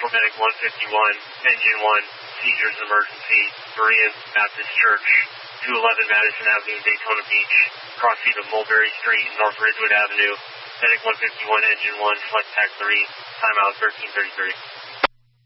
Medic 151, Engine 1, seizures emergency, Berean Baptist Church, 211 Madison Avenue, Daytona Beach, crossing of Mulberry Street and North Ridgewood Avenue, Medic 151, Engine 1, Select TAC 3, timeout 1333.